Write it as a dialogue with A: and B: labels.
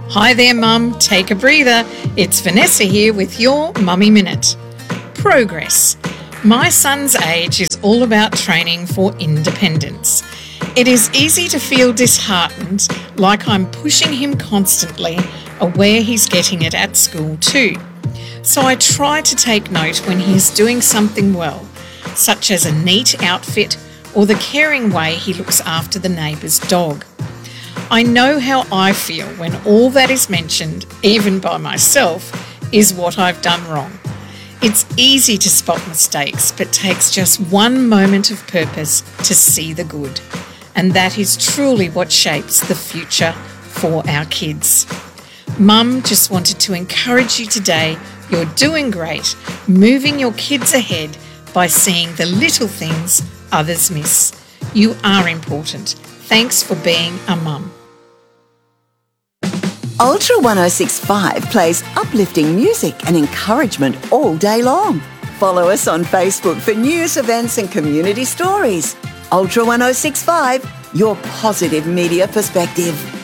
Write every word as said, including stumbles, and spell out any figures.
A: Hi there, Mum. Take a breather. It's Vanessa here with your Mummy Minute. Progress. My son's age is all about training for independence. It is easy to feel disheartened, like I'm pushing him constantly, aware he's getting it at school too. So I try to take note when he is doing something well, such as a neat outfit or the caring way he looks after the neighbour's dog. I know how I feel when all that is mentioned, even by myself, is what I've done wrong. It's easy to spot mistakes, but takes just one moment of purpose to see the good. And that is truly what shapes the future for our kids. Mum just wanted to encourage you today. You're doing great, moving your kids ahead by seeing the little things others miss. You are important. Thanks for being a mum.
B: Ultra one oh six point five plays uplifting music and encouragement all day long. Follow us on Facebook for news, events and community stories. Ultra one oh six point five, your positive media perspective.